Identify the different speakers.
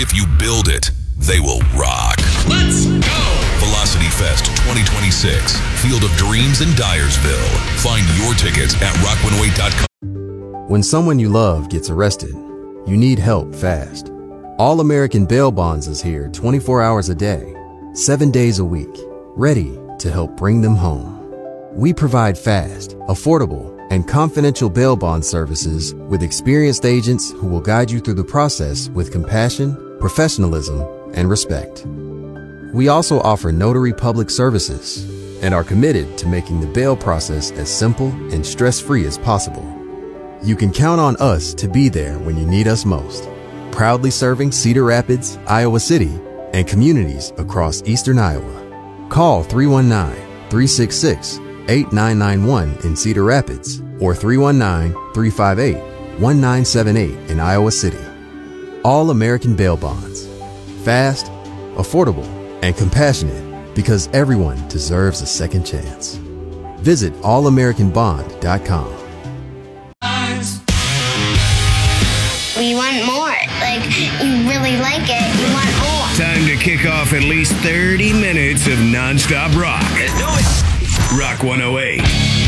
Speaker 1: If you build it, they will rock.
Speaker 2: Let's go!
Speaker 1: Velocity Fest 2026, Field of Dreams in Dyersville. Find your tickets at rock108.com.
Speaker 3: When someone you love gets arrested, you need help fast. All American Bail Bonds is here 24 hours a day, 7 days a week, ready to help bring them home. We provide fast, affordable, and confidential bail bond services with experienced agents who will guide you through the process with compassion, professionalism, and respect. We also offer notary public services and are committed to making the bail process as simple and stress-free as possible. You can count on us to be there when you need us most. Proudly serving Cedar Rapids, Iowa City, and communities across eastern Iowa. Call 319-366-8991 in Cedar Rapids or 319-358-1978 in Iowa City. All American Bail Bonds. Fast, affordable, and compassionate because everyone deserves a second chance. Visit allamericanbond.com.
Speaker 4: We want more. Like, you really like it. You want more.
Speaker 2: Time to kick off at least 30 minutes of nonstop rock.
Speaker 5: Let's do it.
Speaker 2: Rock 108.